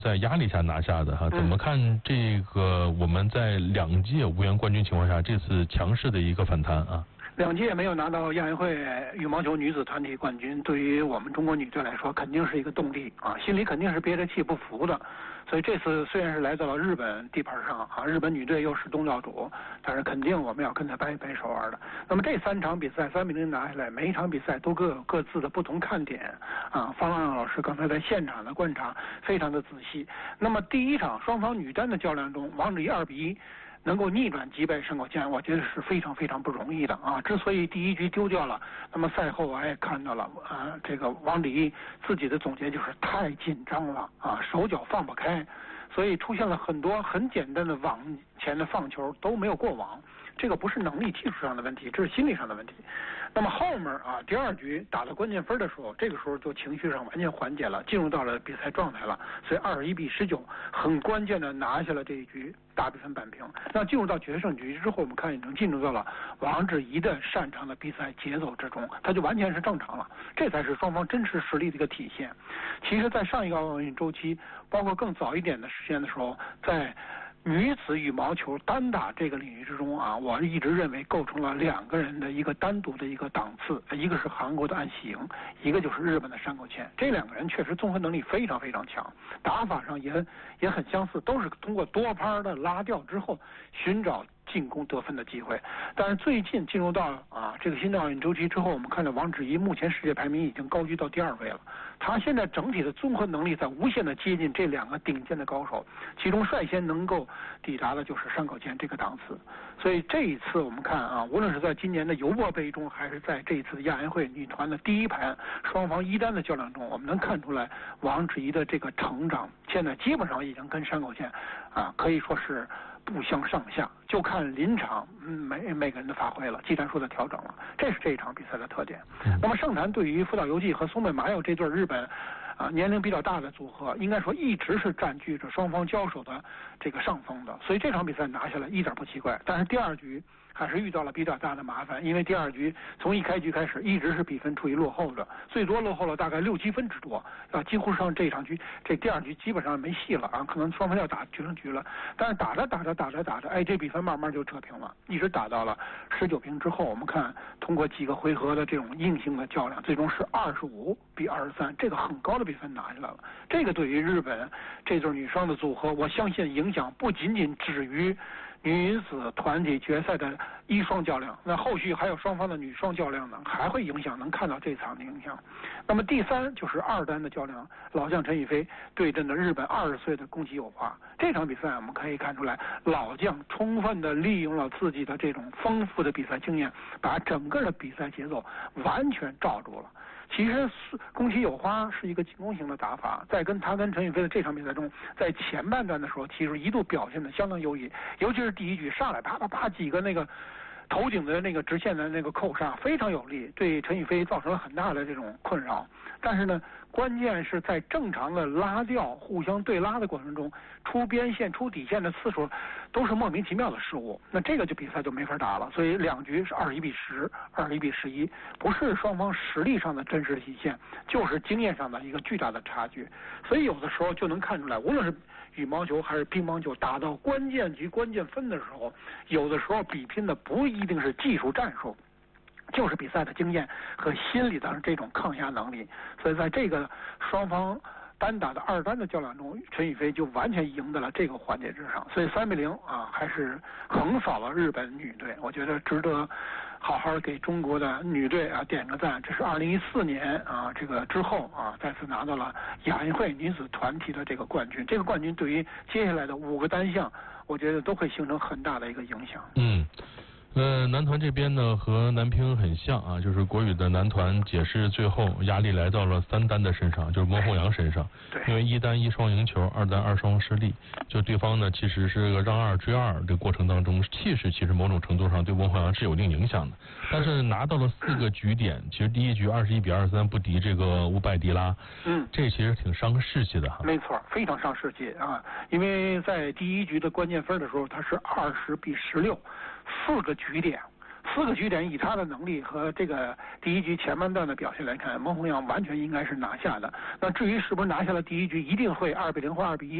在压力下拿下的哈，怎么看这个我们在2届无缘冠军情况下这次强势的一个反弹啊 ？2届没有拿到亚运会羽毛球女子团体冠军，对于我们中国女队来说肯定是一个动力啊，心里肯定是憋着气不服的。所以这次虽然是来到了日本地盘上啊，日本女队又是东道主，但是肯定我们要跟她掰一掰手腕的。那么这3场比赛3-0拿下来，每一场比赛都各有各自的不同看点啊。方浪老师刚才在现场的观察非常的仔细。那么第一场双方女单的较量中，王芷怡2-1。能够逆转击败申口健，我觉得是非常非常不容易的啊！之所以第1局丢掉了，那么赛后我也看到了啊，这个王芷怡自己的总结就是太紧张了啊，手脚放不开，所以出现了很多很简单的网前的放球都没有过网。这个不是能力技术上的问题，这是心理上的问题。那么后面啊，第2局打到关键分的时候，这个时候就情绪上完全缓解了，进入到了比赛状态了，所以21-19很关键的拿下了这一局，大比分扳平。那进入到决胜局之后，我们看已经进入到了王芷怡的擅长的比赛节奏之中，它就完全是正常了，这才是双方真实实力的一个体现。其实在上一个奥运周期，包括更早一点的时间的时候，在女子羽毛球单打这个领域之中啊，我一直认为构成了2个人的一个单独的一个档次，一个是韩国的安喜莹，一个就是日本的山口茜。这2个人确实综合能力非常非常强，打法上也很相似，都是通过多拍的拉吊之后寻找进攻得分的机会。但是最近进入到这个新的奥运周期之后，我们看到王芷怡目前世界排名已经高居到第2位了，她现在整体的综合能力在无限的接近这2个顶尖的高手，其中率先能够抵达的就是山口茜这个档次。所以这一次我们看啊，无论是在今年的尤伯杯中，还是在这一次的亚运会女团的第1盘双方1单的较量中，我们能看出来王芷怡的这个成长，现在基本上已经跟山口茜可以说是不相上下，就看临场每个人的发挥了，技战术的调整了，这是这一场比赛的特点。那么盛坛对于福岛由纪和松本麻友这对日本年龄比较大的组合，应该说一直是占据着双方交手的这个上风的，所以这场比赛拿下来一点不奇怪。但是第2局还是遇到了比较大的麻烦，因为第2局从一开局开始一直是比分处于落后的，最多落后了大概6-7分之多几乎上这场局这第2局基本上没戏了可能双方要打决胜局了。但是打着这比分慢慢就扯平了，一直打到了19平之后，我们看通过几个回合的这种硬性的较量，最终是25-23，这个很高的比分拿下来了。这个对于日本这对女双的组合，我相信影响不仅仅止于女子团体决赛的1双较量，那后续还有双方的女双较量呢，还会影响，能看到这场的影响。那么第3就是2单的较量，老将陈雨菲对阵的日本20岁的宫崎友花。这场比赛我们可以看出来，老将充分的利用了自己的这种丰富的比赛经验，把整个的比赛节奏完全罩住了。其实宫崎友花是一个进攻型的打法，在跟陈雨菲的这场比赛中，在前半段的时候其实一度表现的相当优异，尤其是第1局上来啪几个那个头顶的那个直线的那个扣杀非常有力，对陈雨菲造成了很大的这种困扰。但是呢，关键是在正常的拉吊互相对拉的过程中，出边线出底线的次数都是莫名其妙的失误，那这个比赛就没法打了。所以2局是21-10 21-11，不是双方实力上的真实体现，就是经验上的一个巨大的差距。所以有的时候就能看出来，无论是羽毛球还是乒乓球，打到关键局关键分的时候，有的时候比拼的不一定是技术战术，就是比赛的经验和心理的这种抗压能力。所以在这个双方单打的2单的较量中，陈雨菲就完全赢得了这个环节之上，所以3-0还是横扫了日本女队，我觉得值得好好给中国的女队点个赞。这是2014年这个之后再次拿到了亚运会女子团体的这个冠军，这个冠军对于接下来的5个单项，我觉得都会形成很大的一个影响。 男团这边呢和男乒很像就是国羽的男团解释最后压力来到了3单的身上，就是孟宏阳身上，因为1单1双赢球，2单2双失利，就对方呢其实是个让2追2的过程当中，气势其实某种程度上对孟宏阳是有一定影响的，但是拿到了4个局点，其实第1局21-23不敌这个乌拜迪拉，这其实挺伤士气的没错，非常伤士气因为在第1局的关键分的时候，他是20-16，4个局点 4个局点以他的能力和这个第一局前半段的表现来看，孟宏阳完全应该是拿下的。那至于是不是拿下了第一局，一定会2-0或2-1。